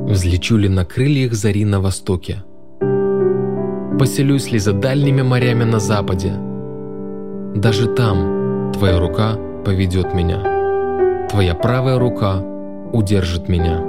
Взлечу ли на крыльях зари на востоке? Поселюсь ли за дальними морями на западе? Даже там Твоя рука поведет меня, Твоя правая рука удержит меня.